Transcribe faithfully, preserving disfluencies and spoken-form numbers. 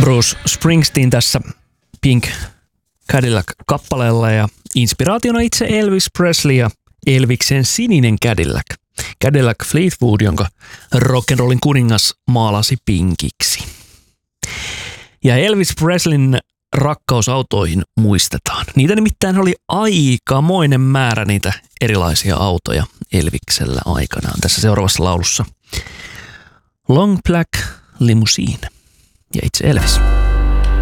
Bruce Springsteen tässä Pink Cadillac-kappaleella ja inspiraationa itse Elvis Presley ja Elviksen sininen Cadillac. Cadillac Fleetwood, jonka rock'n'rollin kuningas maalasi pinkiksi. Ja Elvis Presleyn rakkausautoihin muistetaan. Niitä nimittäin oli aikamoinen määrä niitä erilaisia autoja Elviksellä aikanaan. Tässä seuraavassa laulussa Long Black Limousine ja itse Elvis.